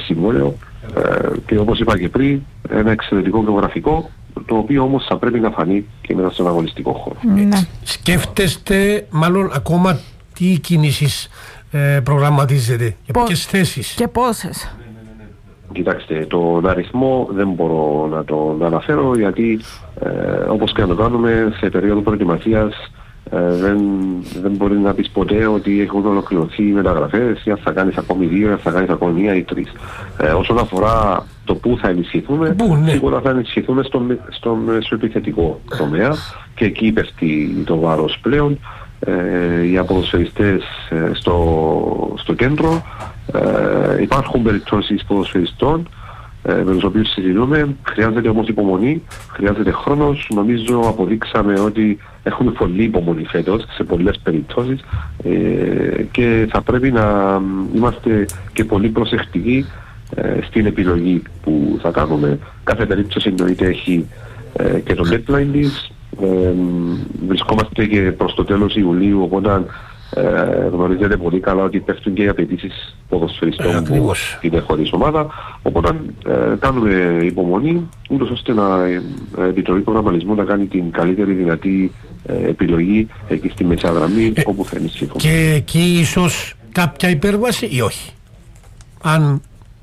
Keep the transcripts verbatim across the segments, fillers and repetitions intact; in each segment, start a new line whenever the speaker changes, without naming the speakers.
συμβόλαιο ε, και όπως είπα και πριν, ένα εξαιρετικό γεωγραφικό, το οποίο όμως θα πρέπει να φανεί και μέσα στον αγωνιστικό χώρο.
Ναι.
Σκέφτεστε μάλλον ακόμα τι κινήσεις ε, προγραμματίζετε, για
Πώς-
ποιες θέσεις?
Και πόσες?
Κοιτάξτε, τον αριθμό δεν μπορώ να τον αναφέρω, γιατί ε, όπως και να το κάνουμε σε περίοδο προετοιμασίας ε, δεν, δεν μπορεί να πεις ποτέ ότι έχουν ολοκληρωθεί οι μεταγραφές, ή αν θα κάνεις ακόμη δύο, ή αν θα κάνεις ακόμη μία ή τρεις. Ε, όσον αφορά το πού θα ενισχυθούμε,
Πού, ναι.
σίγουρα θα ενισχυθούμε στον, στον μεσοεπιθετικό τομέα, και εκεί πέφτει το βάρος πλέον. Ε, οι αποδοσφαιριστές ε, στο, στο κέντρο. Ε, υπάρχουν περιπτώσεις ποδοσφαιριστών ε, με τους οποίους συζητούμε. Χρειάζεται όμως υπομονή, χρειάζεται χρόνος. Νομίζω αποδείξαμε ότι έχουμε πολλή υπομονή φέτος σε πολλές περιπτώσεις, ε, και θα πρέπει να είμαστε και πολύ προσεκτικοί ε, στην επιλογή που θα κάνουμε. Κάθε περίπτωση εννοείται έχει ε, και το deadline της. Ε, βρισκόμαστε και προς το τέλος Ιουλίου, οπότε ε, γνωρίζετε πολύ καλά ότι πέφτουν και οι απαιτήσεις ποδοσφαιριστών
Ε,
που είναι χωρίς ομάδα, οπότε ε, κάνουμε υπομονή ούτως ώστε να ε, η Επιτροπή Προγραμματισμού να κάνει την καλύτερη δυνατή ε, επιλογή εκεί στη μεσαγραμμή ε, όπου θα ενισχυθούμε.
Και εκεί ίσως κάποια υπέρβαση ή όχι? Αν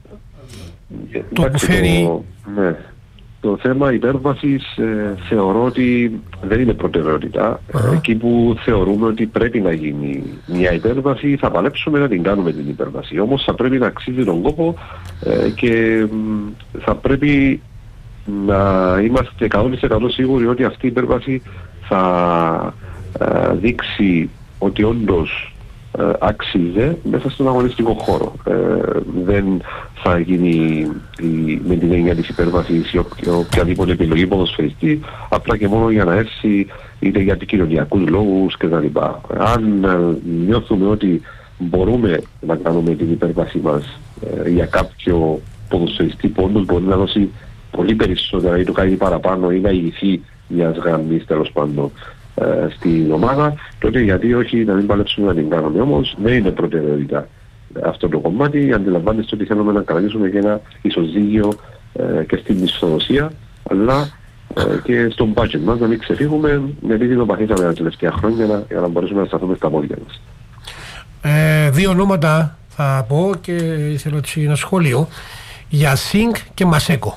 Ε,
το
εντάξει,
που φέρει-
το, ναι. Το θέμα υπέρβασης ε, θεωρώ ότι δεν είναι προτεραιότητα.
Uh-huh.
Εκεί που θεωρούμε ότι πρέπει να γίνει μια υπέρβαση, θα παλέψουμε να την κάνουμε την υπέρβαση. Όμως θα πρέπει να αξίζει τον κόπο ε, και μ, θα πρέπει να είμαστε εκατό τοις εκατό σίγουροι ότι αυτή η υπέρβαση θα ε, δείξει ότι όντως ε, άξιζε μέσα στον αγωνιστικό χώρο. Ε, δεν θα γίνει η, με την έννοια της υπέρβασης ή οποια- οποιαδήποτε επιλογή ποδοσφαιριστή, απλά και μόνο για να έρθει είτε για κοινωνιακούς λόγους κτλ. Αν ε, νιώθουμε ότι μπορούμε να κάνουμε την υπέρβαση μας ε, για κάποιο ποδοσφαιριστή που όντως μπορεί να δώσει πολύ περισσότερα ή το κάνει παραπάνω ή να ηγηθεί μιας γραμμής τέλος πάντων ε, στην ομάδα, τότε γιατί όχι να μην παλέψουμε να την κάνουμε. Όμως δεν είναι προτεραιότητα αυτό το κομμάτι. Αντιλαμβάνεστε ότι θέλουμε να κρατήσουμε και ένα ισοζύγιο ε, και στην μισθοδοσία, αλλά ε, και στον budget μας, να μην ξεφύγουμε, επειδή το παθήσαμε τα τελευταία χρόνια να, για να μπορέσουμε να σταθούμε στα πόδια μας.
ε, δύο ονόματα θα πω και ήθελα έτσι ένα σχόλιο για Σινγκ και Μασέκο.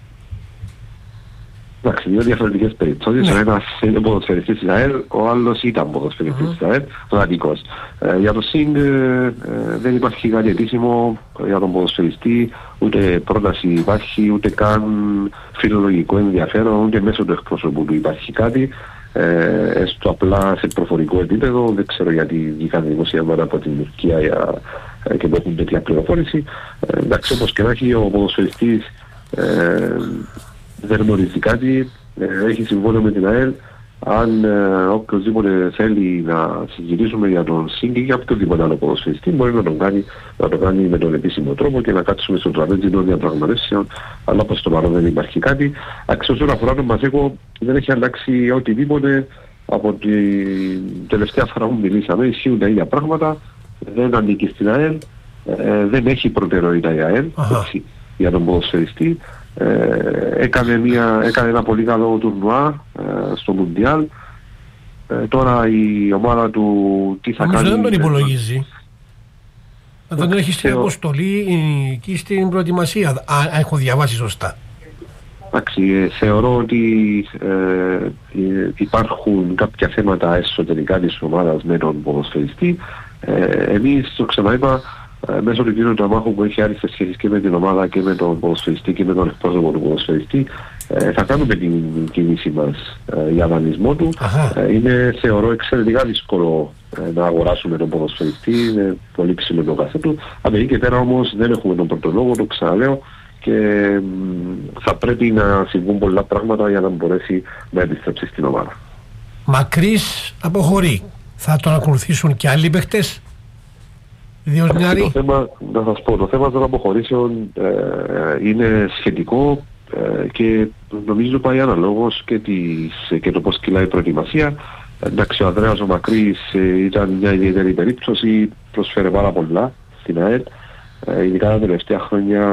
Εντάξει, δύο διαφορετικές περιπτώσεις.
Ναι.
Ο ένας είναι ποδοσφαιριστής της ΑΕΛ, ο άλλος ήταν ποδοσφαιριστής
Mm-hmm.
της ΑΕΛ, ο Αττικός. Ε, για το ΣΥΝΚ ε, ε, δεν υπάρχει κάτι αιτήσιμο για τον ποδοσφαιριστή, ούτε πρόταση υπάρχει, ούτε καν φιλολογικό ενδιαφέρον, ούτε μέσω του εκπροσωπού του υπάρχει κάτι. Ε, έστω απλά σε προφορικό επίπεδο, δεν ξέρω γιατί βγήκαν δημοσιεύματα από την Τουρκία για, ε, και που έχουν τέτοια πληροφόρηση. Ε, εντάξει, όπως και να έχει, ο ποδοσφαιριστής ε, δεν γνωρίζει κάτι, ε, έχει συμβόλαιο με την ΑΕΛ. Αν ε, οποιοδήποτε θέλει να συζητήσουμε για τον ΣΥΝΚ ή για οποιοδήποτε άλλο ποδοσφαιριστή, μπορεί να τον κάνει, να το κάνει με τον επίσημο τρόπο και να κάτσουμε στο τραπέζι των διαπραγματεύσεων, αλλά προς το παρόν δεν υπάρχει κάτι. Αξιώς όσον αφορά τον Μασέκο, δεν έχει αλλάξει οτιδήποτε από την τελευταία φορά που μιλήσαμε. Ισχύουν τα ίδια πράγματα, δεν ανήκει στην ΑΕΛ, ε, δεν έχει προτεραιότητα η ΑΕΛ έτσι, για τον ποδοσφαιριστή. Ε, έκανε, μια, έκανε ένα πολύ καλό τουρνουά ε, στο Μουντιάλ. Ε, τώρα η ομάδα του τι θα
Όμως
κάνει...
δεν τον υπολογίζει. Δεν τον έχει στην
Θεω-
αποστολή και στην προετοιμασία. Αν έχω διαβάσει σωστά.
Εντάξει, ε, θεωρώ ότι ε, ε, υπάρχουν κάποια θέματα εσωτερικά της ομάδας με τον ποδοσφαιριστή. Ε, εμείς το ξαναείπα, ε, μέσω του κύριου Ταμάχου που έχει άριστες σχέσεις και με την ομάδα και με τον ποδοσφαιριστή και με τον εκπρόσωπο του ποδοσφαιριστή, ε, θα κάνουμε την κίνηση μας ε, για δανεισμό του. Ε, είναι θεωρώ εξαιρετικά δύσκολο ε, να αγοράσουμε τον ποδοσφαιριστή, είναι πολύ ψηλό το κάθε του. Από εκεί και πέρα όμως δεν έχουμε τον πρωτολόγο, το ξαναλέω, και μ, θα πρέπει να συμβούν πολλά πράγματα για να μπορέσει να επιστρέψει στην ομάδα.
Μακρύς αποχωρεί. Θα τον ακολουθήσουν και άλλοι παίχτες? Ιδίως
Το
νεαροί.
θέμα, να σας πω, το θέμα των αποχωρήσεων ε, είναι σχετικό ε, και νομίζω πάει αναλόγως και, της, και το πώς κυλάει η προετοιμασία. Εντάξει, ο Ανδρέας ο Μακρύς ε, ήταν μια ιδιαίτερη περίπτωση, προσφέρε πάρα πολλά στην ΑΕΛ. Ε, ειδικά τα τελευταία χρόνια